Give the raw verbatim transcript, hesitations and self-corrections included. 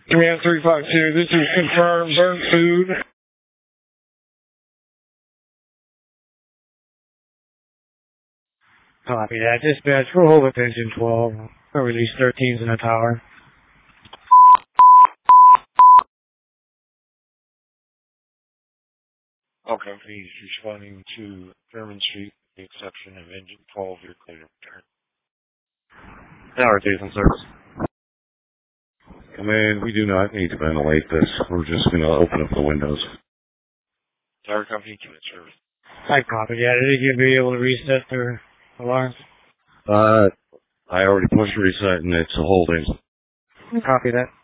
Command three five two, this is confirmed burnt food. Copy that. Dispatch, we'll hold up engine twelve. We'll release thirteens in the tower. Okay. He's responding to Fairman Street, the exception of engine twelve, you're clear to return. Tower two in service. Command, we do not need to ventilate this. We're just going to open up the windows. Tower company, commit service. I copy that. Did you be able to reset their alarms? Uh, I already pushed reset and it's holding. Copy that.